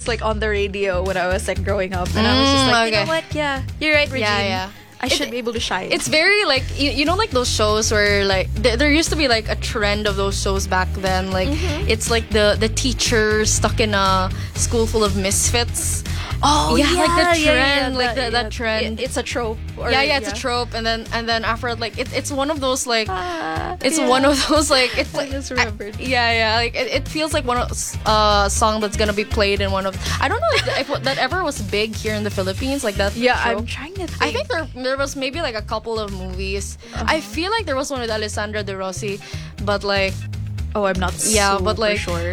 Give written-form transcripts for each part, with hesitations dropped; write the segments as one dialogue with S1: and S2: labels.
S1: like on the radio when I was like growing up, and I was just like, you know what? Yeah, you're right, Regine.
S2: Yeah.
S1: I should be able to shine.
S2: It's very like you know like those shows where like there used to be like a trend of those shows back then. Like it's like the teacher stuck in a school full of misfits.
S1: Oh
S2: yeah, like the
S1: yeah,
S2: trend, like that trend.
S1: It's a trope. Or,
S2: It's a trope, and then after like it's one of those like it's
S1: yeah.
S2: one of those like it's
S1: I just remembered.
S2: like it feels like one of song that's gonna be played in one of I don't know if that ever was big here in the Philippines like that.
S1: Yeah,
S2: trope.
S1: I'm trying to think.
S2: I think there was maybe like a couple of movies. I feel like there was one with Alessandra De Rossi, but like
S1: I'm not
S2: but like
S1: sure.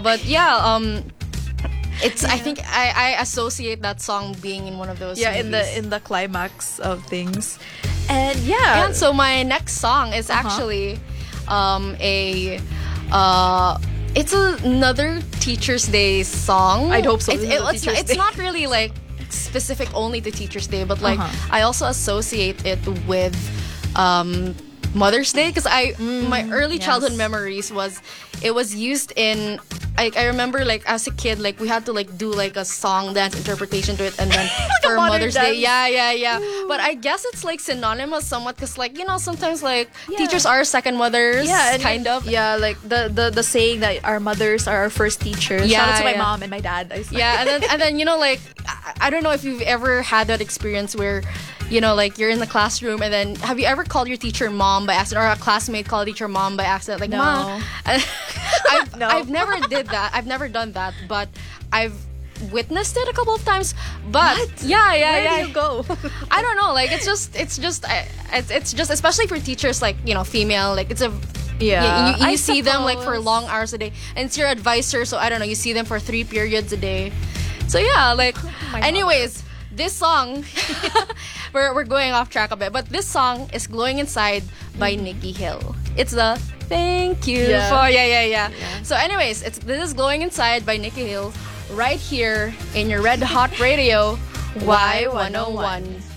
S2: It's I think I associate that song being in one of those movies.
S1: in the climax of things. And
S2: And so my next song is actually it's another Teacher's Day song.
S1: I'd hope so.
S2: It's not really like specific only to Teacher's Day, but like I also associate it with Mother's Day because my early childhood memories was it was used in I remember like as a kid like we had to like do like a song dance interpretation to it and then for Mother's Day but I guess it's like synonymous somewhat because like you know sometimes like teachers are second mothers kind of
S1: like the saying that our mothers are our first teachers. Shout out to my mom and my dad.
S2: And then you know like I don't know if you've ever had that experience where you know like you're in the classroom and then have you ever called your teacher mom by accident or a classmate called teacher mom by accident like
S1: no.
S2: I've never did that. I've never done that, but I've witnessed it a couple of times. But
S1: Where do you go?
S2: I don't know. Like it's just especially for teachers like you know female. Like it's a you see them like for long hours a day, and it's your advisor. So I don't know. You see them for 3 periods a day. So yeah, like anyways, this song we're going off track a bit, but this song is "Glowing Inside" by Nikki Hill. It's the thank you for So anyways, this is "Glowing Inside" by Nikki Hill right here in your Red Hot Radio Y101.